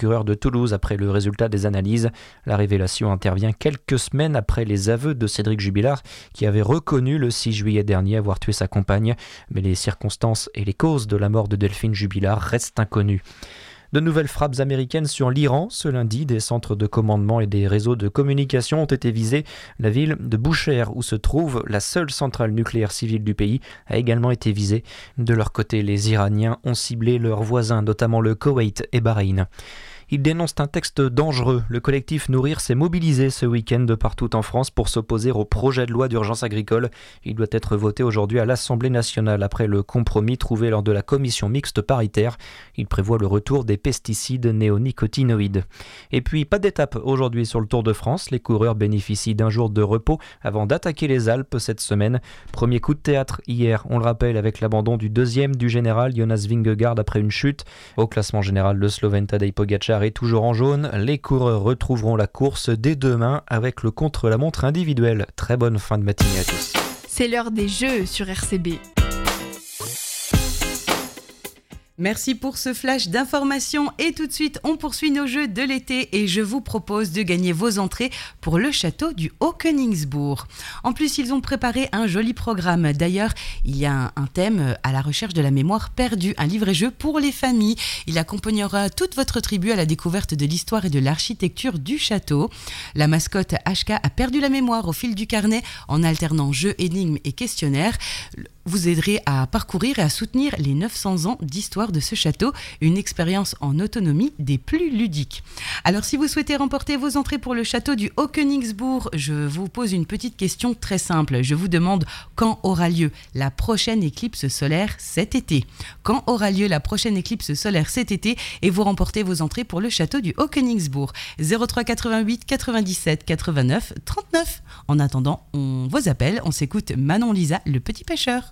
procureur de Toulouse après le résultat des analyses. La révélation intervient quelques semaines après les aveux de Cédric Jubilard, qui avait reconnu le 6 juillet dernier avoir tué sa compagne. Mais les circonstances et les causes de la mort de Delphine Jubilard restent inconnues. De nouvelles frappes américaines sur l'Iran. Ce lundi, des centres de commandement et des réseaux de communication ont été visés. La ville de Bushehr, où se trouve la seule centrale nucléaire civile du pays, a également été visée. De leur côté, les Iraniens ont ciblé leurs voisins, notamment le Koweït et Bahreïn. Ils dénoncent un texte dangereux. Le collectif Nourrir s'est mobilisé ce week-end partout en France pour s'opposer au projet de loi d'urgence agricole. Il doit être voté aujourd'hui à l'Assemblée nationale après le compromis trouvé lors de la commission mixte paritaire. Il prévoit le retour des pesticides néonicotinoïdes. Et puis, pas d'étape aujourd'hui sur le Tour de France. Les coureurs bénéficient d'un jour de repos avant d'attaquer les Alpes cette semaine. Premier coup de théâtre hier, on le rappelle, avec l'abandon du deuxième du général Jonas Vingegaard après une chute. Au classement général, le Slovène Tadej Pogačar est toujours en jaune. Les coureurs retrouveront la course dès demain avec le contre-la-montre individuel. Très bonne fin de matinée à tous. C'est l'heure des jeux sur RCB. Merci pour ce flash d'informations et tout de suite on poursuit nos jeux de l'été et je vous propose de gagner vos entrées pour le château du Haut-Königsbourg. En plus ils ont préparé un joli programme. D'ailleurs il y a un thème à la recherche de la mémoire perdue, un livret-jeu pour les familles. Il accompagnera toute votre tribu à la découverte de l'histoire et de l'architecture du château. La mascotte HK a perdu la mémoire au fil du carnet en alternant jeux, énigmes et questionnaires. Vous aiderez à parcourir et à soutenir les 900 ans d'histoire de ce château, une expérience en autonomie des plus ludiques. Alors si vous souhaitez remporter vos entrées pour le château du Haut-Königsbourg, je vous pose une petite question très simple. Je vous demande quand aura lieu la prochaine éclipse solaire cet été. Quand aura lieu la prochaine éclipse solaire cet été et vous remportez vos entrées pour le château du Haut-Königsbourg. 03 88 97 89 39. En attendant, on vous appelle, on s'écoute Manon Lisa, le petit pêcheur.